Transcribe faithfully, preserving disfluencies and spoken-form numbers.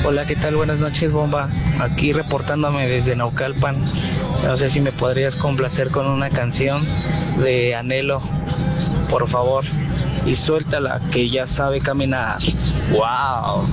Hola, ¿qué tal? Buenas noches, Bomba. Aquí reportándome desde Naucalpan. No sé si me podrías complacer con una canción de Anhelo, por favor. Y suéltala, que ya sabe caminar. ¡Wow!